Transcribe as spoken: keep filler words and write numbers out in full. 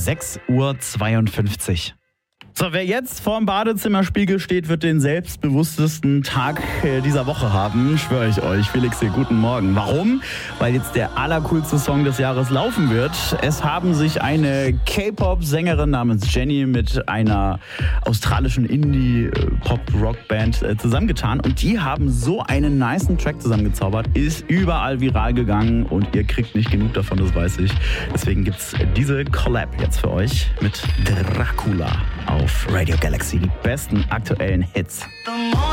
sechs Uhr zweiundfünfzig. So, wer jetzt vorm Badezimmerspiegel steht, wird den selbstbewusstesten Tag dieser Woche haben, schwöre ich euch. Felix hier, guten Morgen. Warum? Weil jetzt der allercoolste Song des Jahres laufen wird. Es haben sich eine K-Pop-Sängerin namens Jennie mit einer australischen Indie-Pop-Rock-Band zusammengetan und die haben so einen nicen Track zusammengezaubert, ist überall viral gegangen und ihr kriegt nicht genug davon, das weiß ich. Deswegen gibt's diese Collab jetzt für euch mit Dracula auf Radio Galaxy, die besten aktuellen Hits.